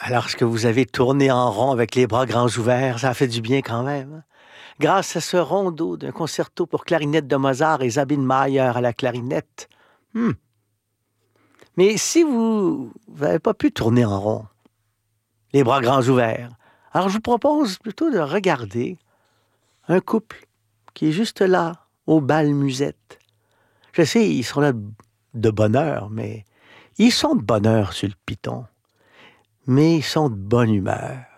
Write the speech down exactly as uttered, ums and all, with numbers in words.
Alors, est-ce que vous avez tourné en rond avec les bras grands ouverts? Ça a fait du bien quand même. Grâce à ce rondeau d'un concerto pour clarinette de Mozart et Sabine Mayer à la clarinette. Hmm. Mais si vous n'avez pas pu tourner en rond, les bras grands ouverts, alors je vous propose plutôt de regarder un couple qui est juste là, au bal musette. Je sais, ils sont là de bonne heure, mais ils sont de bonne heure sur le piton. Mais ils sont de bonne humeur.